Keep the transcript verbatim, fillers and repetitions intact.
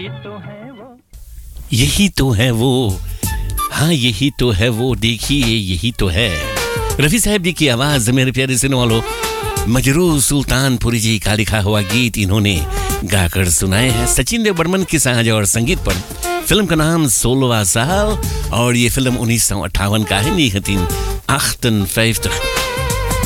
यही तो है वो, हाँ यही तो है वो, देखिए यही तो है। रफी साहब जी की आवाज, मेरे प्यारे सुनने वालों, मजरू सुल्तानपुरी जी का लिखा हुआ गीत इन्होंने गाकर सुनाए हैं सचिन देव बर्मन की साज और संगीत पर। फिल्म का नाम सोलहवां साल और ये फिल्म उन्नीस सौ अट्ठावन का है। नीहतीन अख्तन फैफ्त